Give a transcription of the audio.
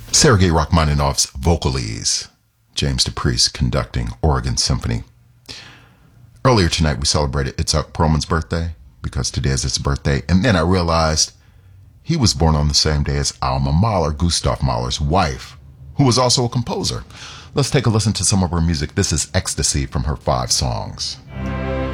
Sergei Rachmaninoff's Vocalese, James DePriest conducting Oregon Symphony. Earlier tonight we celebrated Itzhak Perlman's birthday because today is his birthday, and then I realized he was born on the same day as Alma Mahler, Gustav Mahler's wife, who was also a composer. Let's take a listen to some of her music. This is Ecstasy from her 5 songs.